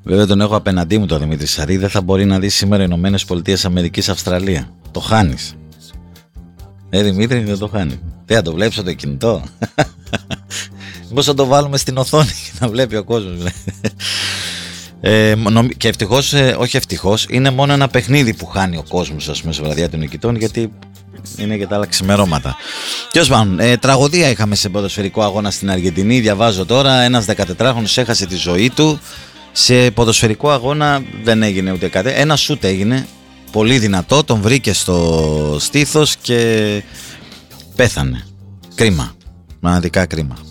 Βέβαια τον έχω απέναντί μου το Δημήτρη Σαρή. Δεν θα μπορεί να δει σήμερα Ηνωμένες Πολιτείες Αμερικής Αυστραλία. Το χάνεις. Δημήτρη, δεν το χάνει. Τι θα το βλέπεις το κινητό? Μήπως θα το βάλουμε στην οθόνη και να βλέπει ο κόσμος. Και ευτυχώς, όχι ευτυχώς, είναι μόνο ένα παιχνίδι που χάνει ο κόσμος, ας πούμε, σε βραδιά των νικητών, γιατί είναι και τα άλλα ξημερώματα. Τέλος πάντων, τραγωδία είχαμε σε ποδοσφαιρικό αγώνα στην Αργεντινή. Διαβάζω τώρα, ένας 14χρονος έχασε τη ζωή του. Σε ποδοσφαιρικό αγώνα δεν έγινε ούτε κάτι. Ένα σούτ έγινε, πολύ δυνατό, τον βρήκε στο στήθος και πέθανε. Κρίμα, μοναδικά κρίμα.